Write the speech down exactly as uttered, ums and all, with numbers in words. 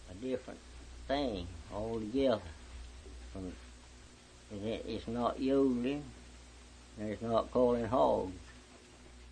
a different thing altogether. From, it, it's not yodeling, and it's not calling hogs.